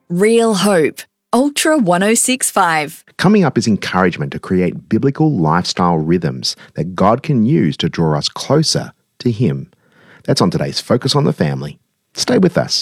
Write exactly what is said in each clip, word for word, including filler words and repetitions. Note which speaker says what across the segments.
Speaker 1: Real Hope, Ultra one oh six point five.
Speaker 2: Coming up is encouragement to create biblical lifestyle rhythms that God can use to draw us closer to Him. That's on today's Focus on the Family. Stay with us.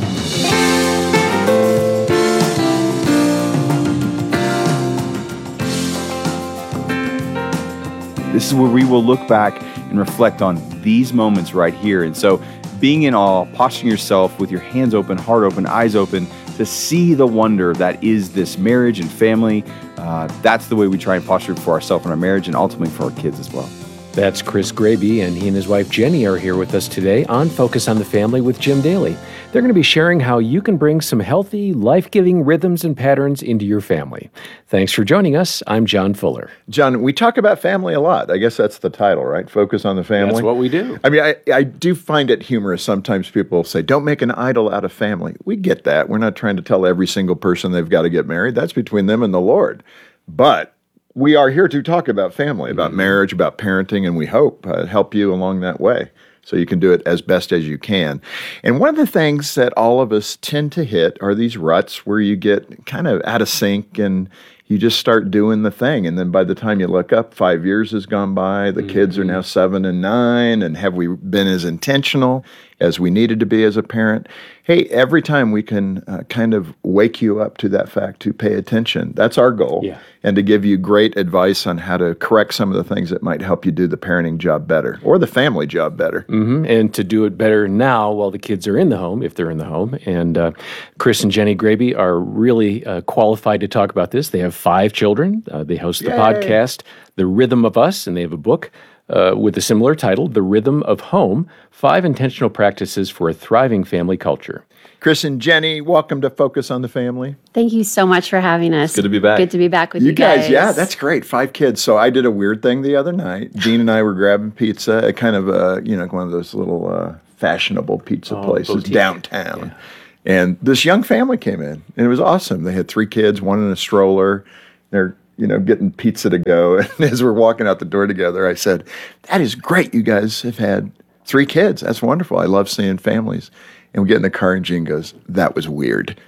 Speaker 3: This is where we will look back and reflect on these moments right here. And so being in awe, posturing yourself with your hands open, heart open, eyes open, to see the wonder that is this marriage and family. Uh, that's the way we try and posture for ourselves and our marriage and ultimately for our kids as well.
Speaker 4: That's Chris Graby, and he and his wife Jenny are here with us today on Focus on the Family with Jim Daly. They're going to be sharing how you can bring some healthy, life-giving rhythms and patterns into your family. Thanks for joining us. I'm John Fuller.
Speaker 5: John, we talk about family a lot. I guess that's the title, right? Focus on the family.
Speaker 4: That's what we do.
Speaker 5: I mean, I, I do find it humorous. Sometimes people say, don't make an idol out of family. We get that. We're not trying to tell every single person they've got to get married. That's between them and the Lord. But we are here to talk about family, about mm-hmm. marriage, about parenting, and we hope uh, help you along that way so you can do it as best as you can. And one of the things that all of us tend to hit are these ruts where you get kind of out of sync and you just start doing the thing. And then by the time you look up, five years has gone by, the mm-hmm. kids are now seven and nine, and have we been as intentional as we needed to be as a parent? Hey, every time we can uh, kind of wake you up to that fact to pay attention. That's our goal.
Speaker 4: Yeah.
Speaker 5: And to give you great advice on how to correct some of the things that might help you do the parenting job better or the family job better.
Speaker 4: Mm-hmm. And to do it better now while the kids are in the home, if they're in the home. And uh, Chris and Jenny Graby are really uh, qualified to talk about this. They have five children. Uh, they host the
Speaker 5: Yay.
Speaker 4: podcast, The Rhythm of Us, and they have a book Uh, with a similar title, The Rhythm of Home, Five Intentional Practices for a Thriving Family Culture.
Speaker 5: Chris and Jenny, welcome to Focus on the Family.
Speaker 6: Thank you so much for having us.
Speaker 3: Good to be back.
Speaker 6: Good to be back with you,
Speaker 5: You guys, yeah, that's great. Five kids. So I did a weird thing the other night. Dean and I were grabbing pizza at kind of a, you know, one of those little uh, fashionable pizza
Speaker 4: Oh,
Speaker 5: places
Speaker 4: boutique.
Speaker 5: downtown. And this young family came in, and it was awesome. They had three kids, one in a stroller. They're you know, getting pizza to go. And as we're walking out the door together, I said, that is great. You guys have had three kids. That's wonderful. I love seeing families. And we get in the car and Jean goes, that was weird.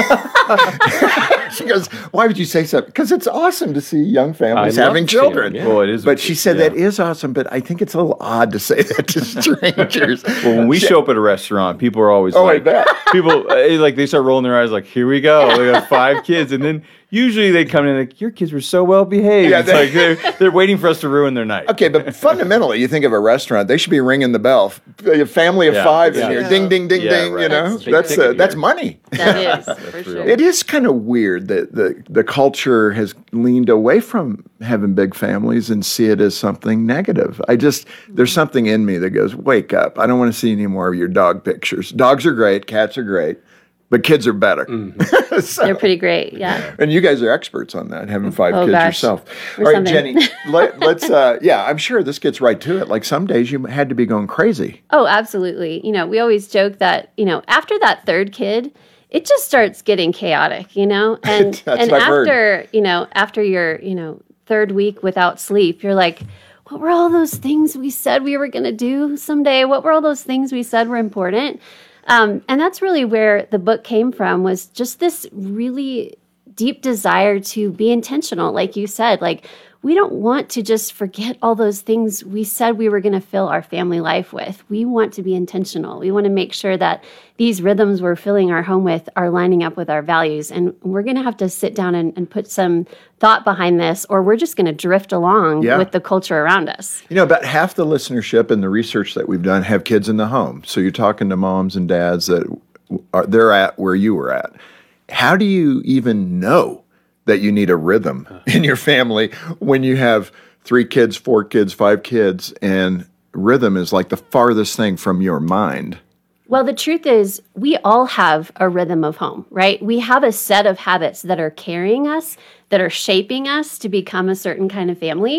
Speaker 5: She goes, why would you say so? Because it's awesome to see young families
Speaker 4: I
Speaker 5: having
Speaker 4: love
Speaker 5: children.
Speaker 4: seeing, yeah.
Speaker 3: Well, it is.
Speaker 5: But she said
Speaker 3: yeah.
Speaker 5: that is awesome, but I think it's a little odd to say that to strangers.
Speaker 3: Well, when we show up at a restaurant, people are always
Speaker 5: Oh, I
Speaker 3: like,
Speaker 5: bet.
Speaker 3: people, uh, like, they start rolling their eyes like, here we go. They got five kids. And then usually they come in like, your kids were so well behaved.
Speaker 5: Yeah,
Speaker 3: it's
Speaker 5: they-
Speaker 3: like they're, they're waiting for us to ruin their night.
Speaker 5: Okay, but fundamentally, you think of a restaurant, they should be ringing the bell. A family of
Speaker 3: Yeah.
Speaker 5: five in
Speaker 3: Yeah.
Speaker 5: here, ding, ding, ding,
Speaker 3: Yeah,
Speaker 5: ding,
Speaker 3: right.
Speaker 5: you know?
Speaker 3: That's a big
Speaker 5: That's
Speaker 3: ticket
Speaker 5: uh, that's
Speaker 3: here.
Speaker 5: money.
Speaker 6: That is, for sure.
Speaker 5: It is kind of weird that the, the culture has leaned away from having big families and see it as something negative. I just, there's something in me that goes, wake up. I don't want to see any more of your dog pictures. Dogs are great, cats are great, but kids are better.
Speaker 4: Mm-hmm.
Speaker 5: So-
Speaker 6: They're pretty great, yeah.
Speaker 5: and you guys are experts on that, having five
Speaker 6: Oh,
Speaker 5: kids
Speaker 6: gosh.
Speaker 5: yourself.
Speaker 6: We're
Speaker 5: All right,
Speaker 6: something.
Speaker 5: Jenny, let, let's, uh, yeah, I'm sure this gets right to it. Like some days you had to be going crazy.
Speaker 6: Oh, absolutely. You know, we always joke that, you know, after that third kid, it just starts getting chaotic, you know? And
Speaker 5: That's
Speaker 6: and
Speaker 5: what I've heard.
Speaker 6: after, you know, after your, you know, third week without sleep, you're like, what were all those things we said we were going to do someday? What were all those things we said were important? Um, and that's really where the book came from, was just this really deep desire to be intentional. Like you said, like, we don't want to just forget all those things we said we were going to fill our family life with. We want to be intentional. We want to make sure that these rhythms we're filling our home with are lining up with our values. And we're going to have to sit down and, and put some thought behind this, or we're just going to drift along
Speaker 5: Yeah.
Speaker 6: with the culture around us.
Speaker 5: You know, about half the listenership and the research that we've done have kids in the home. So you're talking to moms and dads that are they're at where you were at. How do you even know that you need a rhythm in your family when you have three kids, four kids, five kids, and rhythm is like the farthest thing from your mind?
Speaker 6: Well, the truth is, we all have a rhythm of home, right? We have a set of habits that are carrying us, that are shaping us to become a certain kind of family.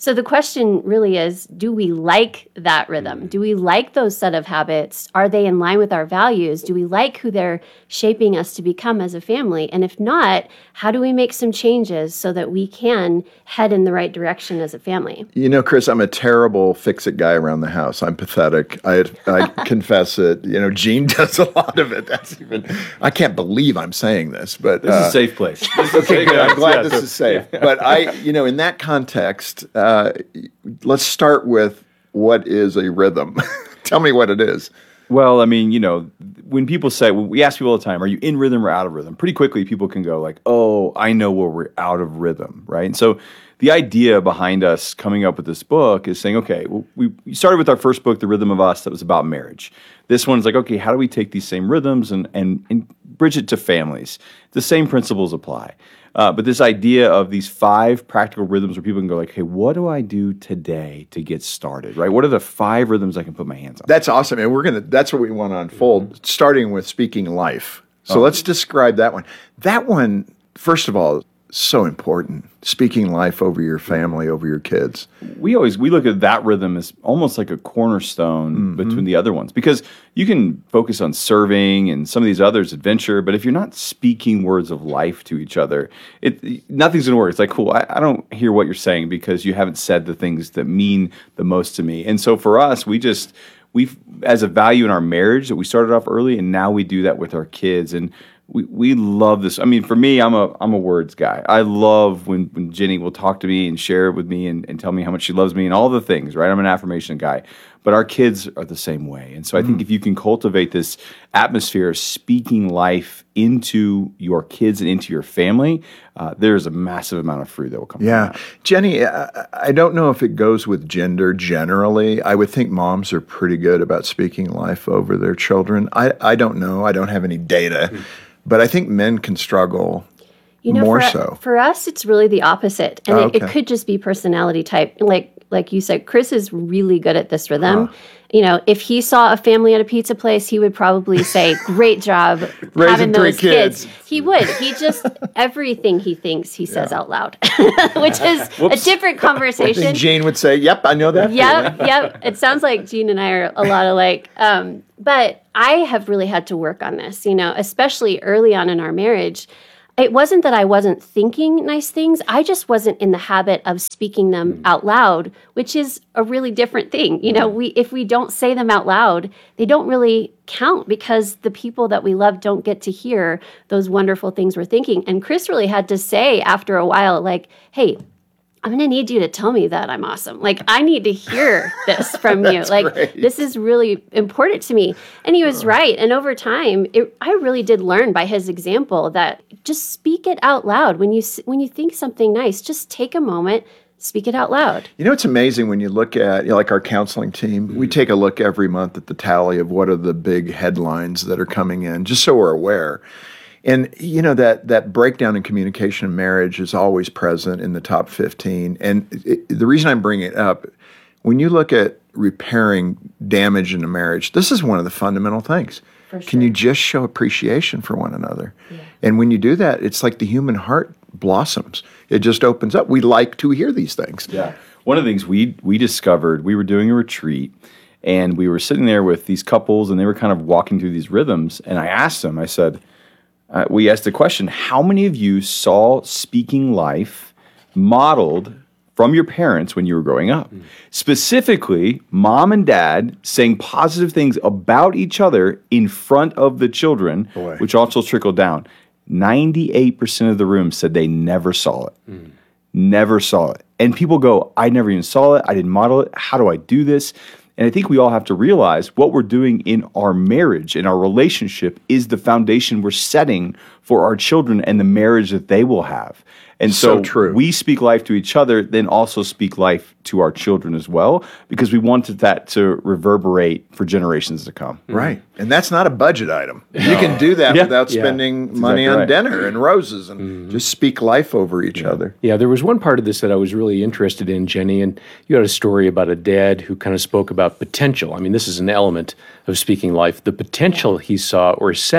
Speaker 6: So the question really is, do we like that rhythm? Do we like those set of habits? Are they in line with our values? Do we like who they're shaping us to become as a family? And if not, how do we make some changes so that we can head in the right direction as a family?
Speaker 5: You know, Chris, I'm a terrible fix-it guy around the house. I'm pathetic. I I confess it. You know, Gene does a lot of it. That's even, I can't believe I'm saying this, but
Speaker 3: This is
Speaker 5: uh,
Speaker 3: a safe place. This is a
Speaker 5: okay,
Speaker 3: safe
Speaker 5: good. I'm
Speaker 3: place.
Speaker 5: glad
Speaker 3: Yeah,
Speaker 5: this
Speaker 3: so-
Speaker 5: is safe. But I, you know, in that context, uh, let's start with what is a rhythm. Tell me what it is.
Speaker 3: Well, I mean, you know, when people say, when we ask people all the time, are you in rhythm or out of rhythm? Pretty quickly, people can go like, oh, I know where we're out of rhythm, right? And so the idea behind us coming up with this book is saying, okay, well, we, we started with our first book, The Rhythm of Us, that was about marriage. This one's like, okay, how do we take these same rhythms and, and, and bridge it to families? The same principles apply. Uh, but this idea of these five practical rhythms where people can go like, hey, what do I do today to get started, right? What are the five rhythms I can put my hands on?
Speaker 5: That's awesome. And we're going to, that's what we want to unfold, mm-hmm. starting with speaking life. So oh. let's describe that one. That one, first of all, so important. Speaking life over your family, over your kids.
Speaker 3: We always, we look at that rhythm as almost like a cornerstone mm-hmm. between the other ones, because you can focus on serving and some of these others, adventure, but if you're not speaking words of life to each other, it nothing's going to work. It's like, cool, I, I don't hear what you're saying because you haven't said the things that mean the most to me. And so for us, we just, we've, as a value in our marriage that we started off early, and now we do that with our kids. And We we love this. I mean, for me, I'm a I'm a words guy. I love when, when Jenny will talk to me and share it with me and, and tell me how much she loves me and all the things, right? I'm an affirmation guy. But our kids are the same way. And so I think if you can cultivate this atmosphere of speaking life into your kids and into your family, uh, there's a massive amount of fruit that will come
Speaker 5: yeah.
Speaker 3: from that.
Speaker 5: Jenny, I, I don't know if it goes with gender generally. I would think moms are pretty good about speaking life over their children. I, I don't know. I don't have any data. Mm. But I think men can struggle
Speaker 6: you know,
Speaker 5: more
Speaker 6: for,
Speaker 5: so.
Speaker 6: For us, it's really the opposite. And
Speaker 5: oh,
Speaker 6: it,
Speaker 5: okay.
Speaker 6: it could just be personality type. Like like you said, Chris is really good at this rhythm. Huh. You know, if he saw a family at a pizza place, he would probably say, great job having those kids. kids. He would. He just, everything he thinks, he says yeah. out loud, which is a different conversation.
Speaker 5: And Gene would say, yep, I know that.
Speaker 6: Yep, yep. It sounds like Gene and I are a lot alike. Um, but I have really had to work on this, you know, especially early on in our marriage. It wasn't that I wasn't thinking nice things. I just wasn't in the habit of speaking them mm. out loud, which is a really different thing. You know, we if we don't say them out loud, they don't really count because the people that we love don't get to hear those wonderful things we're thinking. And Chris really had to say after a while, like, hey, I'm going to need you to tell me that I'm awesome. Like, I need to hear this from you. Like, great. This is really important to me. And he was right. And over time, it, I really did learn by his example that just speak it out loud. When you when you think something nice, just take a moment, speak it out loud.
Speaker 5: You know, it's amazing when you look at, you know, like our counseling team, mm-hmm. we take a look every month at the tally of what are the big headlines that are coming in, just so we're aware. And, you know, that that breakdown in communication in marriage is always present in the top fifteen. And it, the reason I'm bringing it up, when you look at repairing damage in a marriage, this is one of the fundamental things. For sure. Can you just show appreciation for one another? Yeah. And when you do that, it's like the human heart blossoms. It just opens up. We like to hear these things.
Speaker 3: Yeah. One of the things we we discovered, we were doing a retreat, and we were sitting there with these couples, and they were kind of walking through these rhythms. And I asked them, I said, Uh, we asked the question, how many of you saw speaking life modeled from your parents when you were growing up? Mm. Specifically, mom and dad saying positive things about each other in front of the children, Boy. which also trickled down. ninety-eight percent of the room said they never saw it. Mm. Never saw it. And people go, I never even saw it. I didn't model it. How do I do this? And I think we all have to realize what we're doing in our marriage, in our relationship, is the foundation we're setting for our children and the marriage that they will have. And so,
Speaker 5: so true.
Speaker 3: we speak life to each other, then also speak life to our children as well, because we wanted that to reverberate for generations to come.
Speaker 5: Right. And that's not a budget item. No. You can do that yeah. without spending
Speaker 3: yeah.
Speaker 5: money
Speaker 3: exactly
Speaker 5: on
Speaker 3: right.
Speaker 5: dinner and roses and mm-hmm. just speak life over each
Speaker 4: yeah.
Speaker 5: other.
Speaker 4: Yeah, there was one part of this that I was really interested in, Jenny, and you had a story about a dad who kind of spoke about potential. I mean, this is an element of speaking life, the potential he saw or set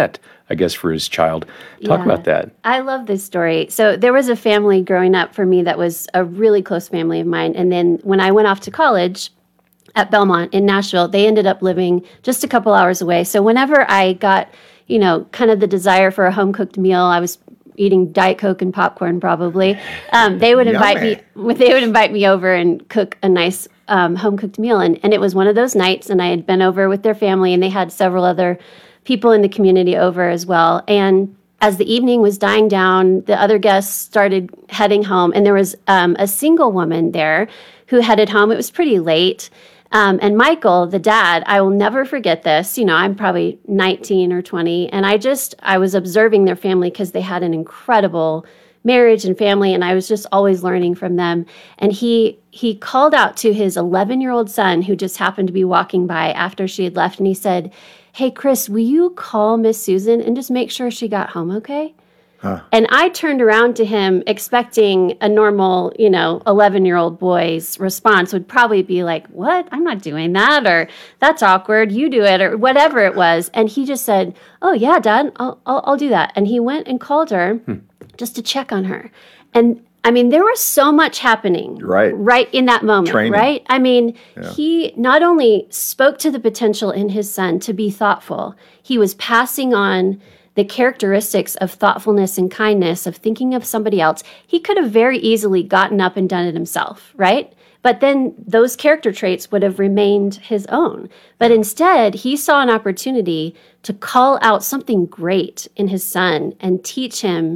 Speaker 4: I guess, for his child. Talk
Speaker 6: Yeah.
Speaker 4: about that.
Speaker 6: I love this story. So there was a family growing up for me that was a really close family of mine. And then when I went off to college at Belmont in Nashville, they ended up living just a couple hours away. So whenever I got, you know, kind of the desire for a home-cooked meal, I was eating Diet Coke and popcorn probably, um, they would invite me, they would invite me over and cook a nice um, home-cooked meal. And, and it was one of those nights, and I had been over with their family, and they had several other people in the community over as well. And as the evening was dying down, the other guests started heading home, and there was um, a single woman there who headed home. It was pretty late. Um, and Michael, the dad, I will never forget this. You know, I'm probably nineteen or twenty, and I just, I was observing their family because they had an incredible marriage and family, and I was just always learning from them. And he he called out to his eleven-year-old son, who just happened to be walking by after she had left, and he said, "Hey, Chris, will you call Miss Susan and just make sure she got home okay?" Huh. And I turned around to him expecting a normal, you know, eleven-year-old boy's response would probably be like, "What? I'm not doing that," or "That's awkward. You do it," or whatever it was. And he just said, "Oh, yeah, Dad, I'll, I'll, I'll do that." And he went and called her hmm. just to check on her. And I mean, there was so much happening
Speaker 5: right,
Speaker 6: right in that moment,
Speaker 5: Training.
Speaker 6: right? I mean,
Speaker 5: yeah.
Speaker 6: he not only spoke to the potential in his son to be thoughtful, he was passing on the characteristics of thoughtfulness and kindness, of thinking of somebody else. He could have very easily gotten up and done it himself, right? But then those character traits would have remained his own. But instead, he saw an opportunity to call out something great in his son and teach him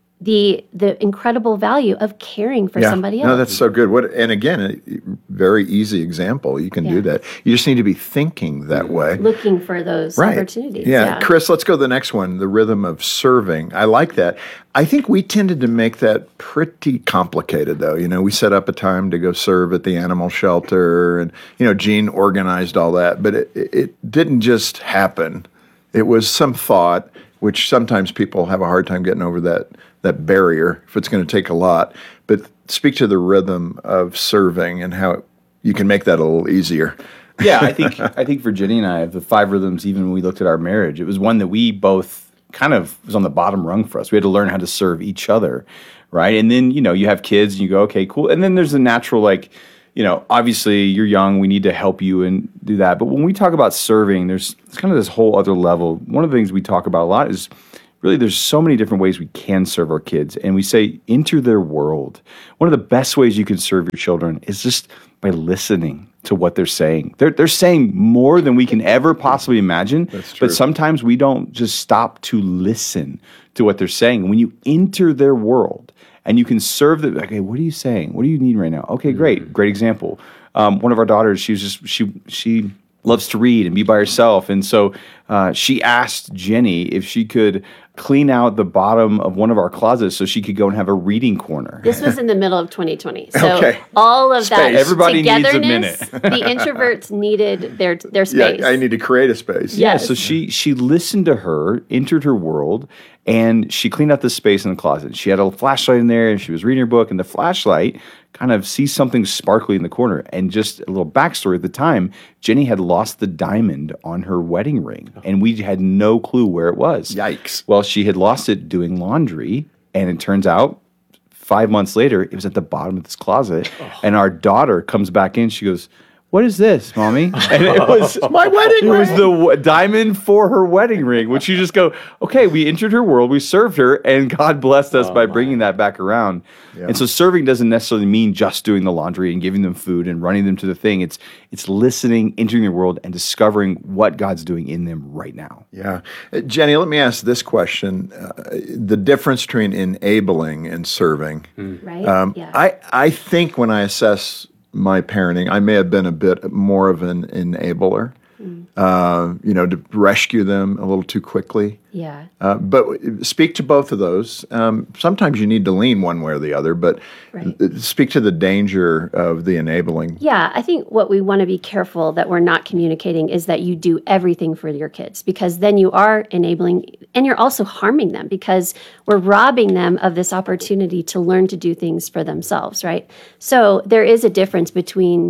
Speaker 6: the the incredible value of caring for
Speaker 5: yeah.
Speaker 6: somebody else.
Speaker 5: No, that's so good. What? And again, a very easy example. You can
Speaker 6: Yeah.
Speaker 5: do that. You just need to be thinking that way.
Speaker 6: Looking for those
Speaker 5: Right.
Speaker 6: opportunities.
Speaker 5: Yeah.
Speaker 6: Yeah.
Speaker 5: Chris, let's go to the next one, the rhythm of serving. I like that. I think we tended to make that pretty complicated, though. You know, we set up a time to go serve at the animal shelter, and, you know, Gene organized all that, but it, it didn't just happen. It was some thought, which sometimes people have a hard time getting over that that barrier if it's going to take a lot. But speak to the rhythm of serving and how it, you can make that a little easier.
Speaker 3: Yeah, I think I think for Jenny and I, the five rhythms, even when we looked at our marriage, it was one that we both kind of was on the bottom rung for us. We had to learn how to serve each other, right? And then, you know, you have kids and you go, okay, cool. And then there's a natural, like, you know, obviously you're young, we need to help you and do that. But when we talk about serving, there's, there's kind of this whole other level. One of the things we talk about a lot is really there's so many different ways we can serve our kids. And we say, enter their world. One of the best ways you can serve your children is just by listening to what they're saying. They're, they're saying more than we can ever possibly imagine.
Speaker 5: That's true.
Speaker 3: But sometimes we don't just stop to listen to what they're saying. When you enter their world and you can serve them, okay, what are you saying? What do you need right now? Okay, great. Great example. Um, one of our daughters, she was just, she, she loves to read and be by herself. And so uh, she asked Jenny if she could clean out the bottom of one of our closets so she could go and have a reading corner.
Speaker 6: This was in the middle of twenty twenty. So
Speaker 5: Okay.
Speaker 6: all of that
Speaker 5: Space.
Speaker 3: Everybody needs a
Speaker 6: togetherness,
Speaker 3: minute.
Speaker 6: the introverts needed their their space.
Speaker 5: Yeah, I need to create a space.
Speaker 3: Yeah,
Speaker 6: Yes.
Speaker 3: so she she listened to her, entered her world, and she cleaned out the space in the closet. She had a flashlight in there, and she was reading her book, and the flashlight kind of sees something sparkly in the corner. And just a little backstory, at the time, Jenny had lost the diamond on her wedding ring, and we had no clue where it was.
Speaker 5: Yikes.
Speaker 3: Well, she had lost it doing laundry, and it turns out five months later, it was at the bottom of this closet, and our daughter comes back in, she goes, "What is this, Mommy?" And it was
Speaker 5: My wedding
Speaker 3: It was
Speaker 5: ring.
Speaker 3: the w- diamond for her wedding ring, which you just go, okay, we entered her world, we served her, and God blessed us by bringing that back around.
Speaker 5: Yeah.
Speaker 3: And so serving doesn't necessarily mean just doing the laundry and giving them food and running them to the thing. It's it's listening, entering their world, and discovering what God's doing in them right now.
Speaker 5: Yeah. Uh, Jenny, let me ask this question. Uh, the difference between enabling and serving.
Speaker 6: right?
Speaker 5: Um,
Speaker 6: yeah.
Speaker 5: I, I think when I assess my parenting, I may have been a bit more of an enabler,
Speaker 6: Mm.
Speaker 5: uh, you know, to rescue them a little too quickly.
Speaker 6: yeah.
Speaker 5: Uh, but speak to both of those. Um, sometimes you need to lean one way or the other, but
Speaker 6: Right.
Speaker 5: speak to the danger of the enabling.
Speaker 6: Yeah, I think what we want to be careful that we're not communicating is that you do everything for your kids, because then you are enabling and you're also harming them, because we're robbing them of this opportunity to learn to do things for themselves, right? So there is a difference between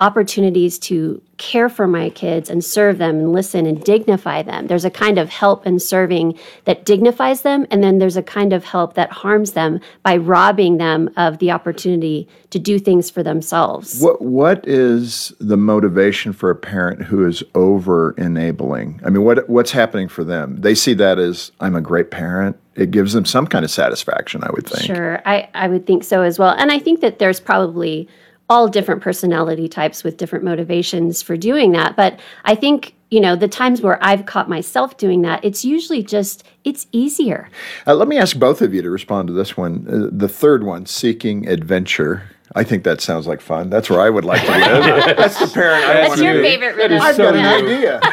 Speaker 6: opportunities to care for my kids and serve them and listen and dignify them. There's a kind of help and serving that dignifies them, and then there's a kind of help that harms them by robbing them of the opportunity to do things for themselves.
Speaker 5: What What is the motivation for a parent who is over-enabling? I mean, what what's happening for them? They see that as, I'm a great parent. It gives them some kind of satisfaction, I would think.
Speaker 6: Sure, I, I would think so as well. And I think that there's probably all different personality types with different motivations for doing that. But I think, you know, the times where I've caught myself doing that, it's usually just, it's easier.
Speaker 5: Uh, let me ask both of you to respond to this one. Uh, the third one, seeking adventure. I think that sounds like fun. That's where I would like to live. That's the parent I
Speaker 6: That's
Speaker 5: want to
Speaker 6: your
Speaker 5: be.
Speaker 6: favorite rhythm.
Speaker 5: I've
Speaker 4: so
Speaker 5: got an
Speaker 4: new.
Speaker 5: idea.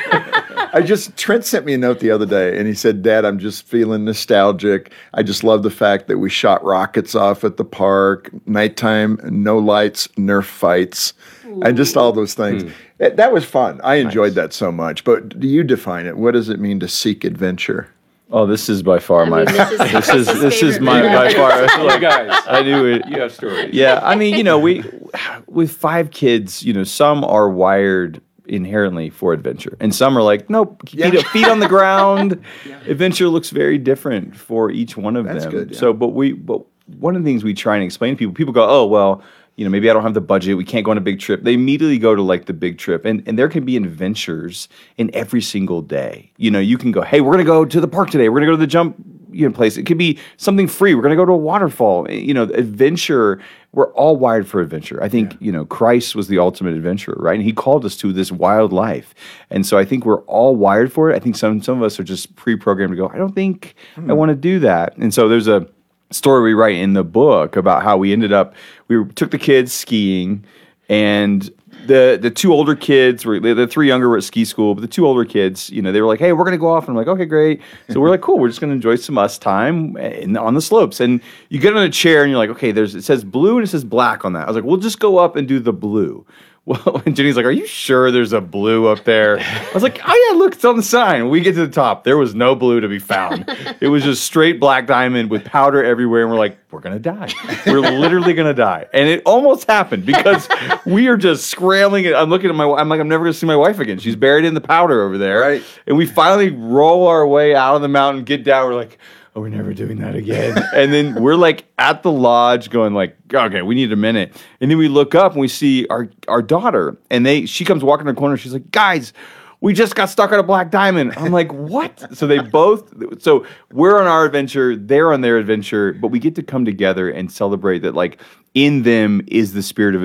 Speaker 5: I just, Trent sent me a note the other day, and he said, Dad, I'm just feeling nostalgic. I just love the fact that we shot rockets off at the park, nighttime, no lights, Nerf fights, and just all those things.
Speaker 4: Mm.
Speaker 5: That, that was fun. I enjoyed that so much. But do you define it? What does it mean to seek adventure?
Speaker 3: Oh, this is by far
Speaker 6: I
Speaker 3: my.
Speaker 6: mean, this is
Speaker 3: this is
Speaker 6: Chris's
Speaker 3: this is
Speaker 6: favorite
Speaker 3: my
Speaker 6: rhythm.
Speaker 3: by far.
Speaker 4: You guys,
Speaker 3: I knew it.
Speaker 4: you have stories.
Speaker 3: Yeah, I mean, you know, we with five kids, you know, some are wired inherently for adventure, and some are like, nope, feet,
Speaker 5: Yeah.
Speaker 3: feet on the ground. Adventure looks very different for each one of
Speaker 5: That's
Speaker 3: them.
Speaker 5: good, yeah.
Speaker 3: So, but we, but one of the things we try and explain to people, people go, oh, well, you know, maybe I don't have the budget. We can't go on a big trip. They immediately go to like the big trip, and and there can be adventures in every single day. You know, you can go, hey, we're gonna go to the park today. We're gonna go to the jump, you know, place. It could be something free. We're gonna go to a waterfall. You know, adventure. We're all wired for adventure. I think, you know, Christ was the ultimate adventurer, right? And he called us to this wild life. And so I think we're all wired for it. I think some some of us are just pre-programmed to go, I don't think I want to do that. And so there's a story we write in the book about how we ended up, we took the kids skiing, and the the two older kids were, the three younger were at ski school, but the two older kids, you know, they were like, hey, we're going to go off. And I'm like, okay, great. So we're like, cool, we're just going to enjoy some us time in, on the slopes. And you get on a chair and you're like, okay, there's, it says blue and it says black on that. I was like, we'll just go up and do the blue. Well, and Jenny's like, are you sure there's a blue up there? I was like, oh yeah, look, it's on the sign. We get to the top. There was no blue to be found. It was just straight black diamond with powder everywhere. And we're like, we're going to die. We're literally going to die. And it almost happened because we are just scrambling. I'm looking at my, I'm like, I'm never going to see my wife again. She's buried in the powder over there.
Speaker 5: Right.
Speaker 3: And we finally roll our way out of the mountain, get down. We're like, oh, we're never doing that again. And then we're like at the lodge going like, okay, we need a minute. And then we look up and we see our, our daughter, and they she comes walking in the corner. She's like, guys, we just got stuck on a black diamond. I'm like, what? So they both, so we're on our adventure, they're on their adventure, but we get to come together and celebrate that like in them is the spirit of